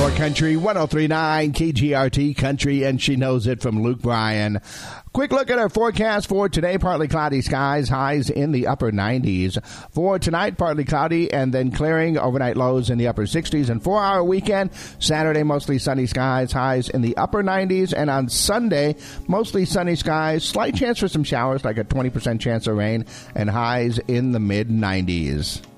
Your Country 103.9 KGRT Country, and she knows it from Luke Bryan. Quick look at our forecast for today. Partly cloudy skies, highs in the upper 90s. For tonight, partly cloudy and then clearing, overnight lows in the upper 60s. And 4-hour weekend, Saturday, mostly sunny skies, highs in the upper 90s. And on Sunday, mostly sunny skies, slight chance for some showers, like a 20% chance of rain, and highs in the mid 90s.